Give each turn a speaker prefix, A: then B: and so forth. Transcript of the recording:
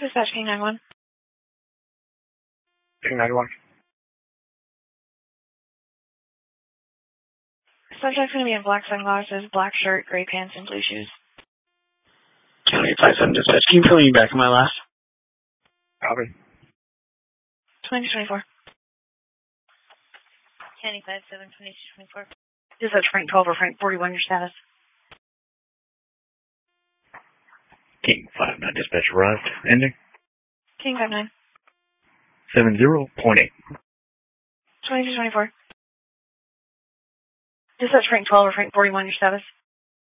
A: Dispatch King 9-1.
B: King 91.
A: Subject's going to be in black sunglasses, black shirt, gray pants, and blue shoes.
C: County 857 Dispatch. Can you fill me back on my last?
B: Copy.
A: 2224.
D: County 57 2224.
A: Dispatch Frank 12 or Frank 41, your status.
E: King 59 Dispatch arrived. Ending.
A: King 59.
E: 70.8.
A: 2224. Dispatch Frank 12 or Frank 41, your status.